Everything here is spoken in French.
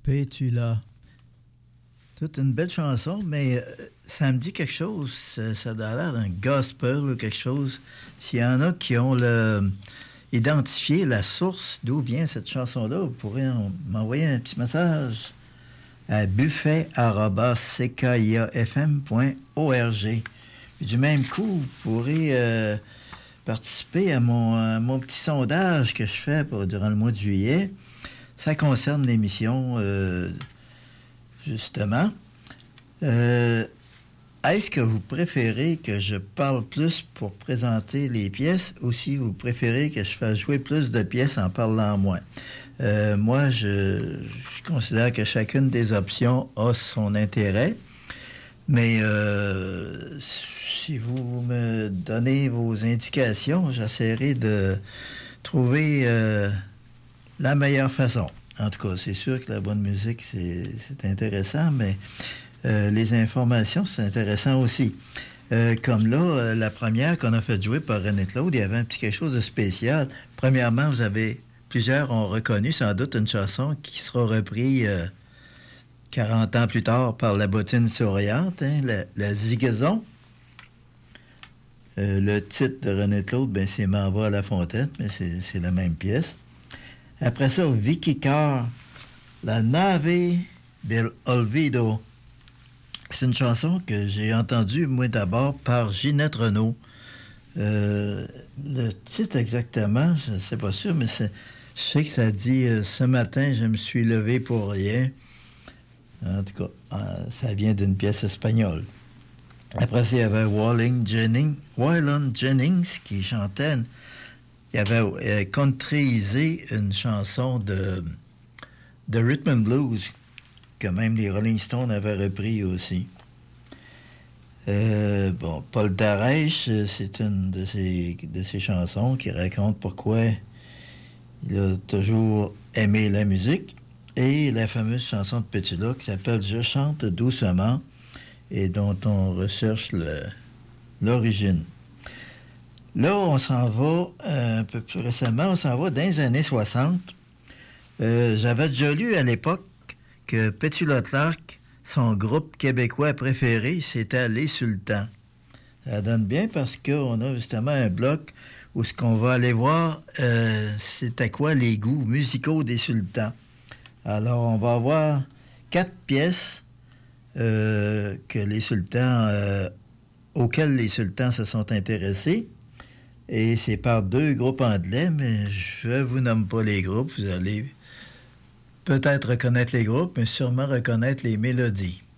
Pétula. Toute une belle chanson, mais ça me dit quelque chose. Ça a l'air d'un gospel ou quelque chose. S'il y en a qui ont identifié la source d'où vient cette chanson-là, vous pourrez m'envoyer un petit message à buffet@ckiafm.org. Du même coup, vous pourrez participer à mon petit sondage que je fais durant le mois de juillet. Ça concerne l'émission, justement. Est-ce que vous préférez que je parle plus pour présenter les pièces ou si vous préférez que je fasse jouer plus de pièces en parlant moins? Moi, je considère que chacune des options a son intérêt, mais si vous me donnez vos indications, j'essaierai de trouver la meilleure façon. En tout cas, c'est sûr que la bonne musique, c'est intéressant, mais les informations, c'est intéressant aussi. Comme là, la première qu'on a fait jouer par René Claude, il y avait un petit quelque chose de spécial. Premièrement, plusieurs ont reconnu sans doute une chanson qui sera reprise 40 ans plus tard par la bottine souriante, hein, la Zigazon. Le titre de René Claude, c'est M'en va à la fontaine, mais c'est la même pièce. Après ça, Vicky Carr, La Nave del Olvido. C'est une chanson que j'ai entendue, moi, d'abord, par Ginette Renault. Le titre exactement, je ne sais pas sûr, mais je sais que ça dit « Ce matin, je me suis levé pour rien ». En tout cas, ça vient d'une pièce espagnole. Après ça, il y avait Waylon Jennings qui chantait. Il avait contrisé une chanson de Rhythm and Blues que même les Rolling Stones avaient repris aussi. Paul Darèche, c'est une de ses chansons qui raconte pourquoi il a toujours aimé la musique. Et la fameuse chanson de Pétula qui s'appelle « Je chante doucement » et dont on recherche l'origine. Là, on s'en va, un peu plus récemment, on s'en va dans les années 60. J'avais déjà lu à l'époque que Pétula Clark, son groupe québécois préféré, c'était Les Sultans. Ça donne bien parce qu'on a justement un bloc où ce qu'on va aller voir, c'était quoi les goûts musicaux des Sultans. Alors, on va avoir 4 pièces auxquelles les Sultans se sont intéressés. Et c'est par 2 groupes anglais, mais je ne vous nomme pas les groupes. Vous allez peut-être reconnaître les groupes, mais sûrement reconnaître les mélodies.